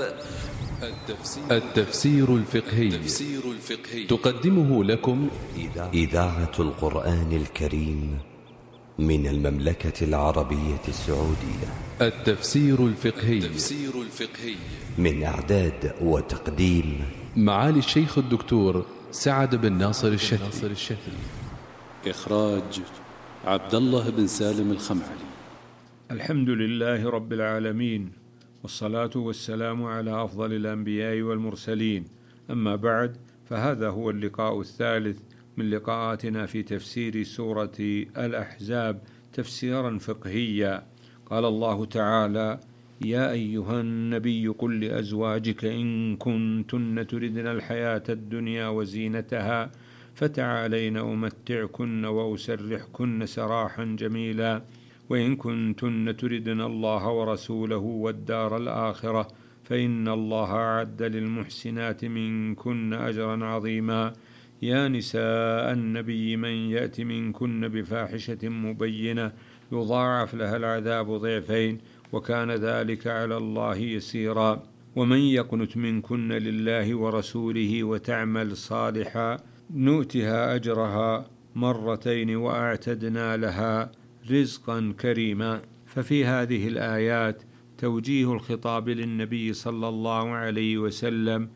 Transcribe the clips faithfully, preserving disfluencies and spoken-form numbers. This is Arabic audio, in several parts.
التفسير الفقهي تقدمه لكم إذاعة القرآن الكريم من المملكة العربية السعودية. التفسير الفقهي من إعداد وتقديم معالي الشيخ الدكتور سعد بن ناصر الشافعي. إخراج عبد الله بن سالم الخمعلي. الحمد لله رب العالمين، والصلاة والسلام على أفضل الأنبياء والمرسلين. أما بعد، فهذا هو اللقاء الثالث من لقاءاتنا في تفسير سورة الأحزاب تفسيرا فقهيا. قال الله تعالى: يا أيها النبي قل لأزواجك إن كنتن تردن الحياة الدنيا وزينتها فتعالين أمتعكن وأسرحكن سراحا جميلا، وإن كنتن تردن الله ورسوله والدار الآخرة فإن الله أعد للمحسنات منكن أجرا عظيما. يا نساء النبي من يأت منكن بفاحشة مبينة يضاعف لها العذاب ضعفين وكان ذلك على الله يسيرا. ومن يقنت منكن لله ورسوله وتعمل صالحا نؤتها أجرها مرتين وأعتدنا لها رزقا كريما. ففي هذه الآيات توجيه الخطاب للنبي صلى الله عليه وسلم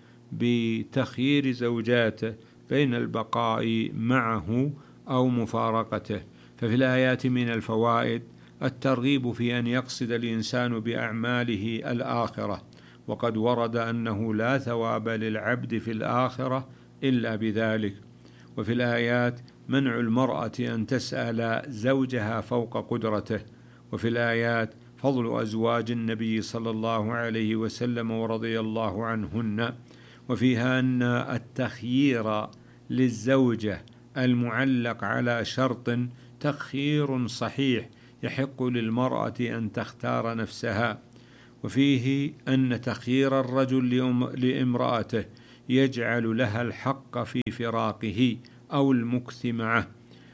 بتخيير زوجاته بين البقاء معه أو مفارقته. ففي الآيات من الفوائد الترغيب في أن يقصد الإنسان بأعماله الآخرة، وقد ورد أنه لا ثواب للعبد في الآخرة إلا بذلك. وفي الآيات منع المرأة أن تسأل زوجها فوق قدرته. وفي الآيات فضل أزواج النبي صلى الله عليه وسلم ورضي الله عنهن. وفيها أن التخيير للزوجة المعلق على شرط تخيير صحيح يحق للمرأة أن تختار نفسها. وفيه أن تخيير الرجل لامرأته يجعل لها الحق في فراقه أو المكث معه.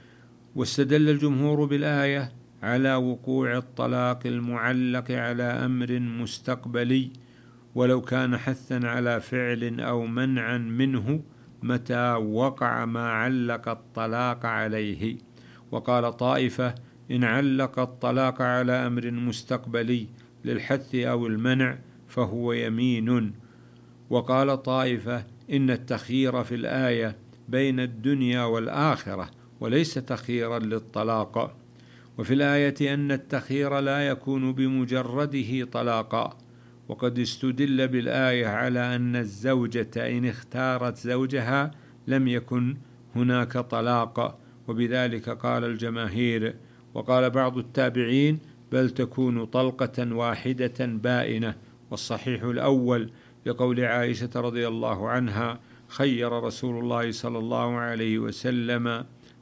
واستدل الجمهور بالآية على وقوع الطلاق المعلق على أمر مستقبلي، ولو كان حثا على فعل أو منعا منه متى وقع ما علق الطلاق عليه. وقال طائفة: إن علق الطلاق على أمر مستقبلي للحث أو المنع فهو يمين. وقال طائفة: إن التخيير في الآية بين الدنيا والآخرة وليس تخييرا للطلاق. وفي الآية أن التخيير لا يكون بمجرده طلاقا، وقد استدل بالآية على أن الزوجة إن اختارت زوجها لم يكن هناك طلاق، وبذلك قال الجماهير. وقال بعض التابعين: بل تكون طلقة واحدة بائنة. والصحيح الأول لقول عائشة رضي الله عنها: خير رسول الله صلى الله عليه وسلم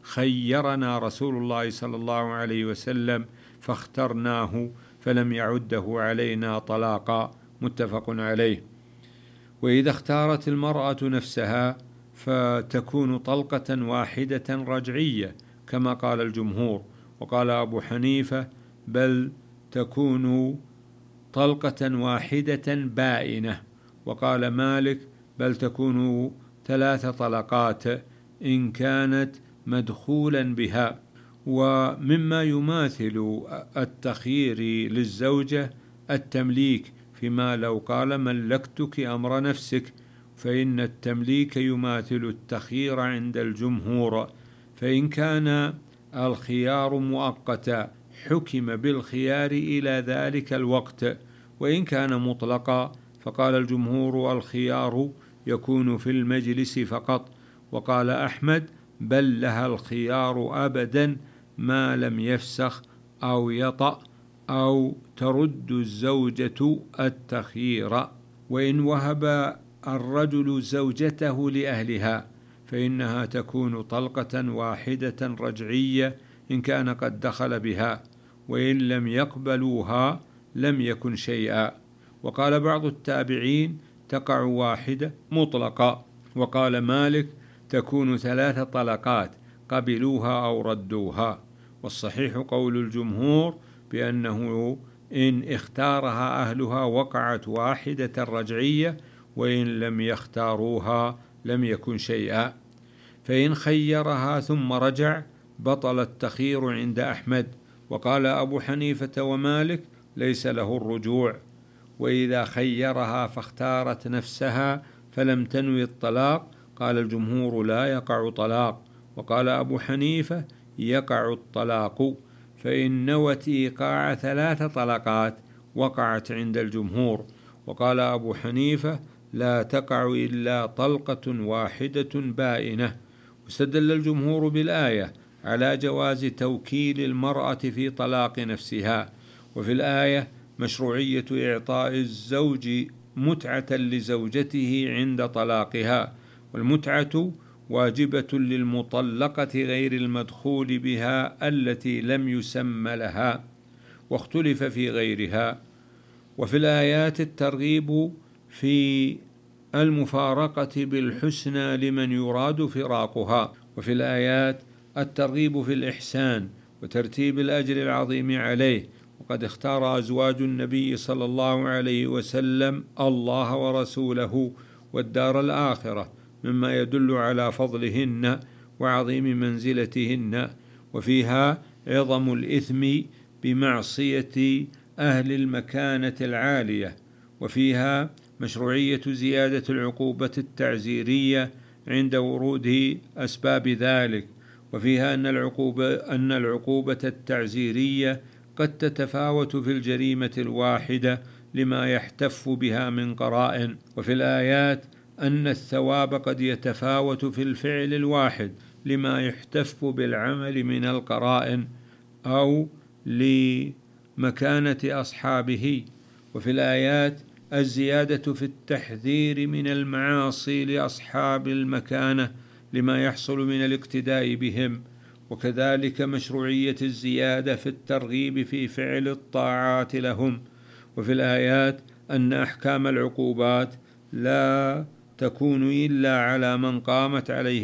خيرنا رسول الله صلى الله عليه وسلم فاخترناه فلم يعده علينا طلاقا، متفق عليه. وإذا اختارت المرأة نفسها فتكون طلقة واحدة رجعية كما قال الجمهور. وقال أبو حنيفة: بل تكون طلقة واحدة بائنة. وقال مالك: بل تكون ثلاث طلقات إن كانت مدخولا بها. ومما يماثل التخيير للزوجة التمليك، فيما لو قال ملكتك أمر نفسك، فإن التمليك يماثل التخيير عند الجمهور. فإن كان الخيار مؤقتا حكم بالخيار إلى ذلك الوقت، وإن كان مطلقا فقال الجمهور الخيار يكون في المجلس فقط. وقال أحمد: بل لها الخيار أبدا ما لم يفسخ أو يطأ أو ترد الزوجة التخيير. وإن وهب الرجل زوجته لأهلها فإنها تكون طلقة واحدة رجعية إن كان قد دخل بها، وإن لم يقبلوها لم يكن شيئا. وقال بعض التابعين: تقع واحدة مطلقة. وقال مالك: تكون ثلاث طلقات قبلوها أو ردوها. والصحيح قول الجمهور بأنه إن اختارها أهلها وقعت واحدة رجعية، وإن لم يختاروها لم يكن شيئا. فإن خيرها ثم رجع بطل التخيير عند أحمد، وقال أبو حنيفة ومالك ليس له الرجوع. وإذا خيرها فاختارت نفسها فلم تنوي الطلاق قال الجمهور لا يقع طلاق، وقال أبو حنيفة يقع الطلاق، فإن نوت إيقاع ثلاث طلقات وقعت عند الجمهور. وقال أبو حنيفة لا تقع إلا طلقة واحدة بائنة. واستدل الجمهور بالآية على جواز توكيل المرأة في طلاق نفسها، وفي الآية مشروعية إعطاء الزوج متعة لزوجته عند طلاقها، والمتعة واجبة للمطلقة غير المدخول بها التي لم يسمى لها، واختلف في غيرها. وفي الآيات الترغيب في المفارقة بالحسنى لمن يراد فراقها، وفي الآيات الترغيب في الإحسان وترتيب الأجر العظيم عليه. وقد اختار أزواج النبي صلى الله عليه وسلم الله ورسوله والدار الآخرة مما يدل على فضلهن وعظيم منزلتهن، وفيها عظم الإثم بمعصية أهل المكانة العالية، وفيها مشروعية زيادة العقوبة التعزيرية عند ورود أسباب ذلك، وفيها أن العقوبة, أن العقوبة التعزيرية قد تتفاوت في الجريمة الواحدة لما يحتف بها من قرائن. وفي الآيات أن الثواب قد يتفاوت في الفعل الواحد لما يحتف بالعمل من القرائن أو لمكانة أصحابه. وفي الآيات الزيادة في التحذير من المعاصي لأصحاب المكانة لما يحصل من الاقتداء بهم، وكذلك مشروعية الزيادة في الترغيب في فعل الطاعات لهم. وفي الآيات أن أحكام العقوبات لا تكون إلا على من قامت عليه